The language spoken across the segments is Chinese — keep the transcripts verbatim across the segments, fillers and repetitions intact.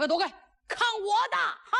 开躲开，看我的！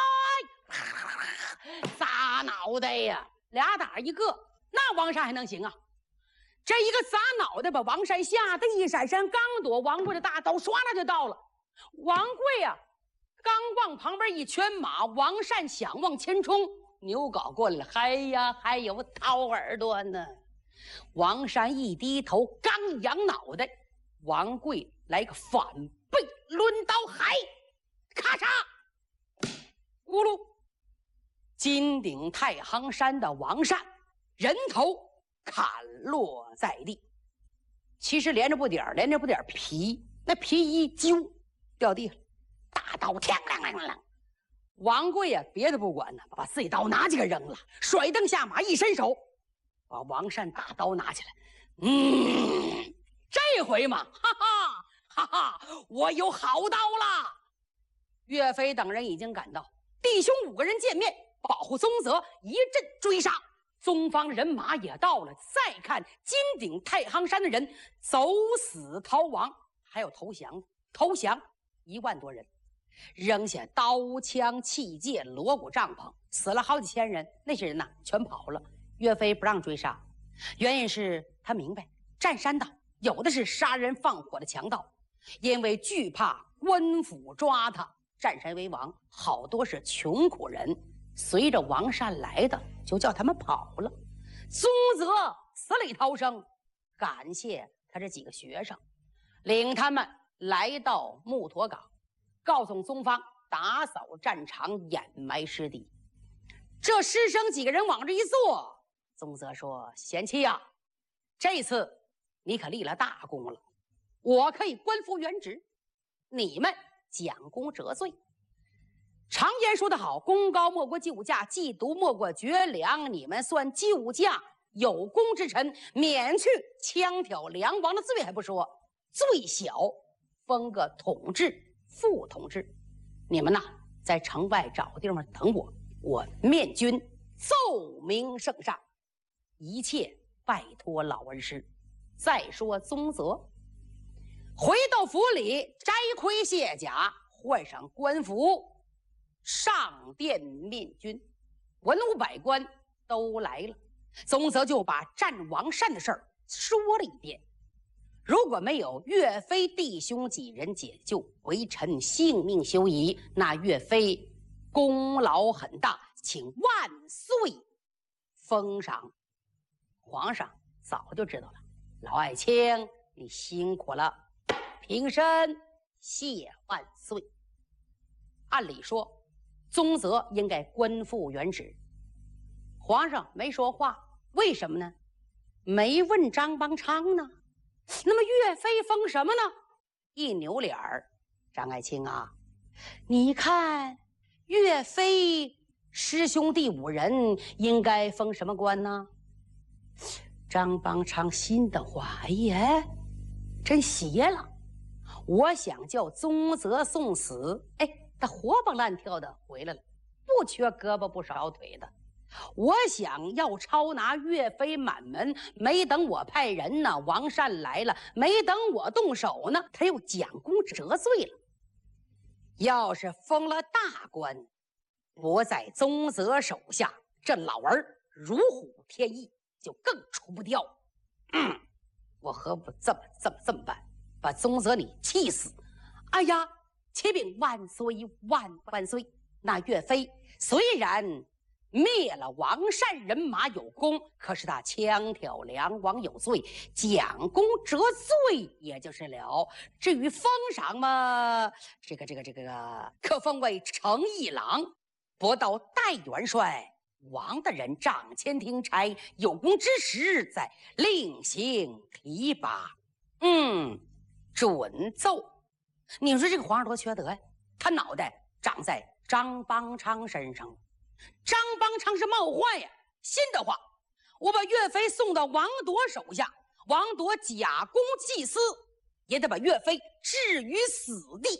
嗨，撒脑袋呀，俩打一个，那王善还能行啊？这一个撒脑袋把王善吓得一闪身，刚躲，王贵的大刀唰啦就到了。王贵呀、啊，刚往旁边一圈马，王善想往前冲，牛皋过来了，嗨呀，还有掏耳朵呢。王善一低头，刚扬脑袋，王贵来个反背抡刀，嗨，咔嚓，咕噜，金顶太行山的王善人头砍落在地。其实连着不点儿，连着不点儿皮，那皮一揪掉地了，大刀锵啷啷啷。王贵呀、啊，别的不管呢，把自己刀拿起来扔了，甩蹬下马，一伸手，把王善大刀拿起来。嗯，这回嘛，哈哈哈哈，我有好刀了。岳飞等人已经赶到，弟兄五个人见面，保护宗泽，一阵追杀。宗方人马也到了，再看金顶太行山的人走死逃亡，还有投降的，投降一万多人，扔下刀枪器械、锣鼓帐篷，死了好几千人。那些人呐，全跑了。岳飞不让追杀，原因是他明白占山的有的是杀人放火的强盗，因为惧怕官府抓他，占山为王，好多是穷苦人，随着王善来的就叫他们跑了。宗泽死里逃生，感谢他这几个学生，领他们来到木沱港，告诉宗方打扫战场，掩埋尸体。这师生几个人往这一坐，宗泽说：“贤妻呀、啊，这次你可立了大功了，我可以官复原职，你们将功折罪。常言说得好，功高莫过救驾，嫉妒莫过绝粮。你们算救驾有功之臣，免去枪挑梁王的罪还不说，最小封个统制、副统治。你们呐，在城外找个地方等我，我面君奏明圣上，一切拜托老恩师。再说宗泽，回到府里摘盔卸甲，换上官服，上殿面君。文武百官都来了，宗泽就把战王善的事儿说了一遍。如果没有岳飞弟兄几人解救，为臣性命休矣。那岳飞功劳很大，请万岁封赏。皇上早就知道了，老爱卿你辛苦了，平身谢万岁。按理说宗泽应该官复原职，皇上没说话，为什么呢？没问张邦昌呢。那么岳飞封什么呢？一扭脸儿，张爱卿啊，你看岳飞师兄弟五人应该封什么官呢？张邦昌心的话，哎呀，真邪了！我想叫宗泽送死，哎，他活蹦乱跳的回来了，不缺胳膊不少腿的。我想要抄拿岳飞满门，没等我派人呢，王善来了，没等我动手呢，他又将功折罪了。要是封了大官，不在宗泽手下，这老儿如虎添翼，就更除不掉。嗯，我何不这么这么这么办，把宗泽你气死？哎呀，启禀万岁万万岁！那岳飞虽然灭了王善人马有功，可是他枪挑梁王有罪，将功折罪也就是了。至于封赏嘛，这个这个这个可封为成义郎，博到代元帅。王的人掌前听差，有功之时再另行提拔。嗯，准奏。你说这个皇上多缺德呀？他脑袋长在张邦昌身上了。张邦昌是冒坏呀！信的话，我把岳飞送到王铎手下，王铎假公济私，也得把岳飞置于死地。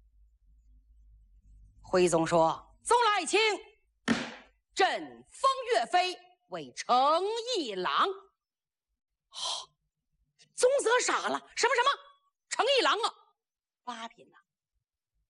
徽宗说：“宗老爱卿，朕封岳飞为成义郎。”哦，宗泽傻了，什么什么成义郎啊？八品呐、啊，